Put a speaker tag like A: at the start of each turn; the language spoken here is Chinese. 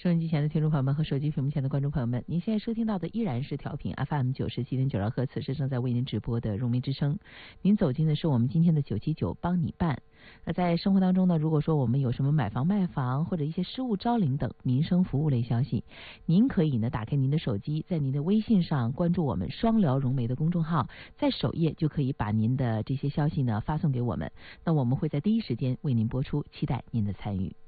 A: 收音机前的听众朋友们和手机屏幕前的观众朋友们，您现在收听到的依然是调频 FM 97.92赫，此时正在为您直播的荣民之声。您走进的是我们今天的979帮你办。那在生活当中呢，如果说我们有什么买房卖房或者一些失物招领等民生服务类消息，您可以呢打开您的手机，在您的微信上关注我们双聊融媒的公众号，在首页就可以把您的这些消息呢发送给我们，那我们会在第一时间为您播出，期待您的参与。